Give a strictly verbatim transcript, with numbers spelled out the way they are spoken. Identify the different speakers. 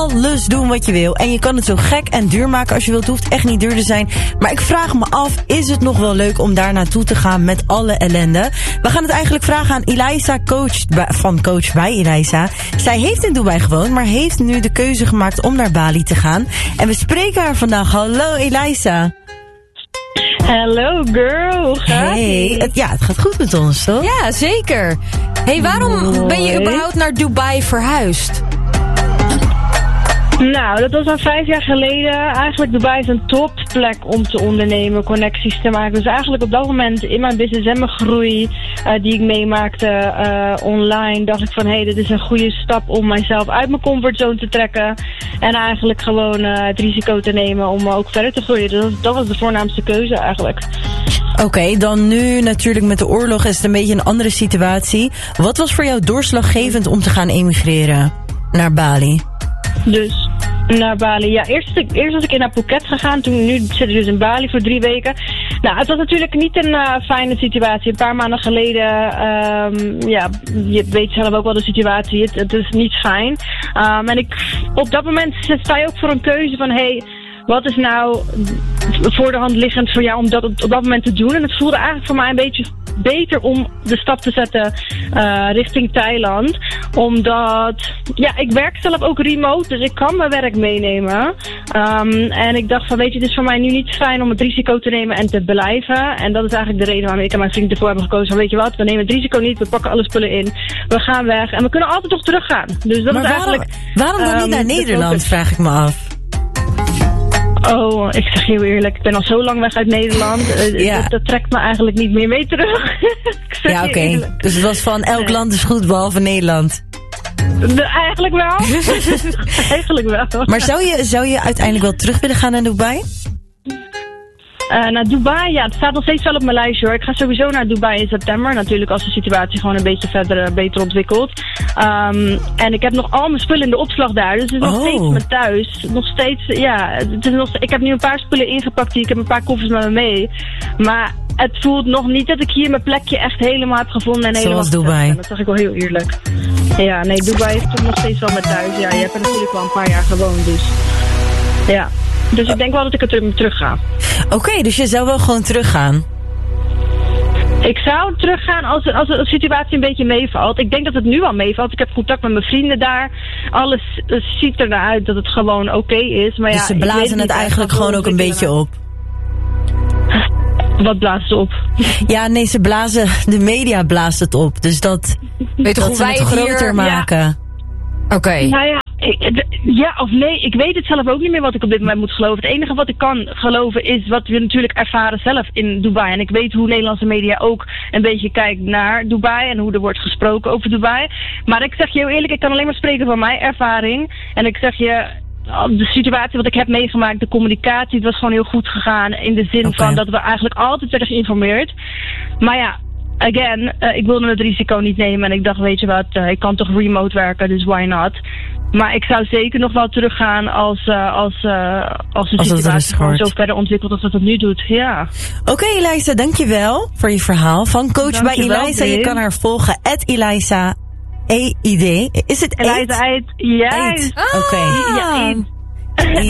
Speaker 1: alles doen wat je wil. En je kan het zo gek en duur maken als je wilt. Het hoeft echt niet duur te zijn. Maar ik vraag me af, is het nog wel leuk om daar naartoe te gaan met alle ellende? We gaan het eigenlijk vragen aan Eliza, coach van Coach bij Eliza. Zij heeft in Dubai gewoond, maar heeft nu de keuze gemaakt om naar Bali te gaan. En we spreken haar vandaag. Hallo Eliza.
Speaker 2: Hello girl, hoe gaat
Speaker 1: Hey, het, ja, het gaat goed met ons, toch?
Speaker 3: Ja, zeker. Hey, waarom
Speaker 2: Mooi.
Speaker 3: ben je überhaupt naar Dubai verhuisd?
Speaker 2: Nou, dat was al vijf jaar geleden. Eigenlijk Dubai is een topplek om te ondernemen, connecties te maken. Dus eigenlijk op dat moment in mijn business en mijn groei uh, die ik meemaakte uh, online, dacht ik van hé, hey, dit is een goede stap om mijzelf uit mijn comfortzone te trekken. En eigenlijk gewoon uh, het risico te nemen om ook verder te groeien. Dus dat was de voornaamste keuze eigenlijk.
Speaker 1: Oké, okay, dan nu natuurlijk met de oorlog is het een beetje een andere situatie. Wat was voor jou doorslaggevend om te gaan emigreren naar Bali?
Speaker 2: Dus naar Bali. Ja, eerst, eerst was ik in naar Phuket gegaan. Toen, nu zit ik dus in Bali voor drie weken. Nou, het was natuurlijk niet een uh, fijne situatie. Een paar maanden geleden, um, ja, je weet zelf ook wel de situatie. Het, het is niet fijn. Um, en ik, op dat moment sta je ook voor een keuze van, hey, wat is nou voor de hand liggend voor jou om dat op, op dat moment te doen? En het voelde eigenlijk voor mij een beetje beter om de stap te zetten uh, richting Thailand. Omdat, ja, ik werk zelf ook remote, dus ik kan mijn werk meenemen. Um, en ik dacht van, weet je, het is voor mij nu niet fijn om het risico te nemen en te blijven. En dat is eigenlijk de reden waarom ik en mijn vriend ervoor hebben gekozen van, weet je wat, we nemen het risico niet, we pakken alle spullen in, we gaan weg en we kunnen altijd nog teruggaan. Dus dat
Speaker 1: maar
Speaker 2: is
Speaker 1: waarom,
Speaker 2: eigenlijk...
Speaker 1: waarom dan
Speaker 2: um,
Speaker 1: niet naar Nederland, vraag ik me af.
Speaker 2: Oh, ik zeg heel eerlijk, ik ben al zo lang weg uit Nederland. Uh,
Speaker 1: ja.
Speaker 2: dat, dat trekt me eigenlijk niet meer mee terug.
Speaker 1: Ja, oké. Okay. Dus het was van elk nee. land is goed behalve Nederland.
Speaker 2: De, eigenlijk wel. Eigenlijk wel.
Speaker 1: Maar zou je, zou je uiteindelijk wel terug willen gaan naar Dubai?
Speaker 2: Uh, naar Dubai, ja, het staat nog steeds wel op mijn lijstje hoor. Ik ga sowieso naar Dubai in september. Natuurlijk als de situatie gewoon een beetje verder uh, beter ontwikkelt. Um, en ik heb nog al mijn spullen in de opslag daar. Dus het is nog
Speaker 1: oh.
Speaker 2: steeds mijn thuis. Nog steeds, ja. Het is nog, ik heb nu een paar spullen ingepakt. Die, ik heb een paar koffers met me mee. Maar het voelt nog niet dat ik hier mijn plekje echt helemaal heb gevonden. En helemaal
Speaker 1: zoals Dubai.
Speaker 2: En dat zeg ik wel heel eerlijk. Ja, nee, Dubai is toch nog steeds wel mijn thuis. Ja, je hebt er natuurlijk wel een paar jaar gewoond. Dus ja. Dus ik denk wel dat ik er terug, terug ga.
Speaker 1: Oké, okay, dus je zou wel gewoon teruggaan?
Speaker 2: Ik zou teruggaan als, als de situatie een beetje meevalt. Ik denk dat het nu al meevalt. Ik heb contact met mijn vrienden daar. Alles uh, ziet er naar uit dat het gewoon oké okay is. Maar
Speaker 1: dus
Speaker 2: ja,
Speaker 1: ze blazen het eigenlijk gewoon ook een beetje op?
Speaker 2: Wat blazen ze op?
Speaker 1: Ja, nee, ze blazen... De media blaast het op. Dus dat,
Speaker 3: weet
Speaker 1: dat
Speaker 3: hoe
Speaker 1: ze
Speaker 3: wij
Speaker 1: het groter
Speaker 3: hier,
Speaker 1: maken.
Speaker 3: Ja. Oké. Okay.
Speaker 2: Nou ja, ik, ja of nee, ik weet het zelf ook niet meer wat ik op dit moment moet geloven. Het enige wat ik kan geloven is wat we natuurlijk ervaren zelf in Dubai. En ik weet hoe Nederlandse media ook een beetje kijkt naar Dubai en hoe er wordt gesproken over Dubai. Maar ik zeg je heel eerlijk, ik kan alleen maar spreken van mijn ervaring. En ik zeg je, de situatie wat ik heb meegemaakt, de communicatie, het was gewoon heel goed gegaan. In de zin okay. van dat we eigenlijk altijd werden geïnformeerd. Maar ja, again, uh, ik wilde het risico niet nemen en ik dacht, weet je wat, uh, ik kan toch remote werken, dus why not? Maar ik zou zeker nog wel teruggaan als, uh, als, uh, als de als situatie gewoon zo verder ontwikkelt als dat het nu doet. Ja.
Speaker 1: Oké, okay, Eliza, dankjewel voor je verhaal. Van Coach dankjewel, bij Eliza, je kan haar volgen, at Eliza E I D. Is het
Speaker 2: Eliza Eid? Ja.
Speaker 1: Oké.
Speaker 2: Ja,